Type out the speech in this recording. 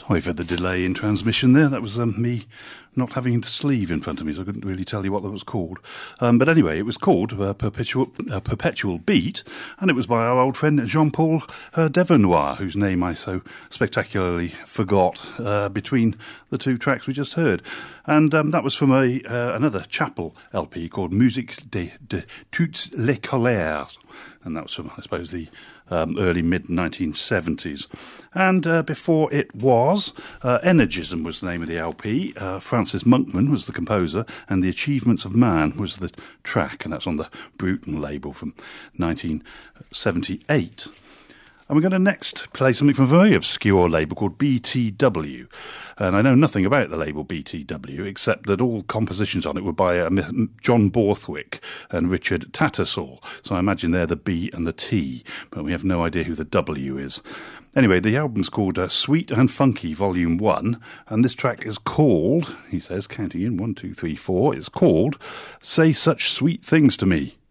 Sorry for the delay in transmission there. That was me not having the sleeve in front of me, so I couldn't really tell you what that was called. But anyway, it was called Perpetual Beat, and it was by our old friend Jean-Paul Devenois, whose name I so spectacularly forgot between the two tracks we just heard. And that was from another Chapel LP called Musique de toutes les colères, and that was from, I suppose, the early mid-1970s. And before it was, Energism was the name of the LP. Francis Monkman was the composer, and The Achievements of Man was the track, and that's on the Bruton label from 1978. And we're going to next play something from a very obscure label called BTW. And I know nothing about the label BTW, except that all compositions on it were by John Borthwick and Richard Tattersall. So I imagine they're the B and the T, but we have no idea who the W is. Anyway, the album's called Sweet and Funky Volume 1, and this track is called, he says, counting in 1, 2, 3, 4, it's called Say Such Sweet Things to Me.